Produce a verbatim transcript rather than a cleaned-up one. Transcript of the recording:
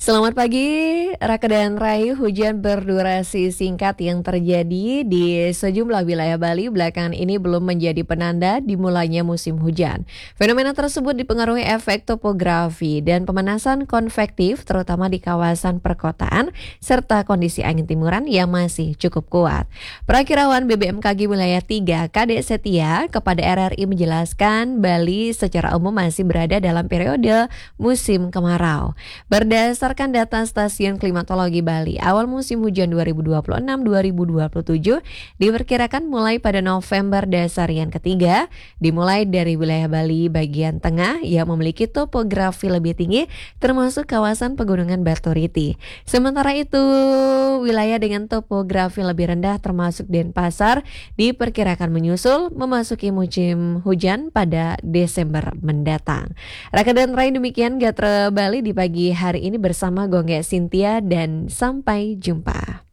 Selamat pagi, Raka dan Rai. Hujan berdurasi singkat yang terjadi di sejumlah wilayah Bali belakangan ini belum menjadi penanda dimulainya musim hujan. Fenomena tersebut dipengaruhi efek topografi dan pemanasan konvektif terutama di kawasan perkotaan serta kondisi angin timuran yang masih cukup kuat. Perakirawan B B M K G Wilayah tiga Kadek Setia kepada R R I menjelaskan Bali secara umum masih berada dalam periode musim kemarau. Berdasarkan data Stasiun Klimatologi Bali, awal musim hujan dua ribu dua puluh enam dua ribu dua puluh tujuh diperkirakan mulai pada November dasarian ketiga, dimulai dari wilayah Bali bagian tengah yang memiliki topografi lebih tinggi termasuk kawasan pegunungan Batu Riti. Sementara itu, wilayah dengan topografi lebih rendah termasuk Denpasar diperkirakan menyusul memasuki musim hujan pada Desember mendatang. Raka dan Rai, demikian Gatra Bali di pagi hari ini bersama Gongge Cynthia dan sampai jumpa.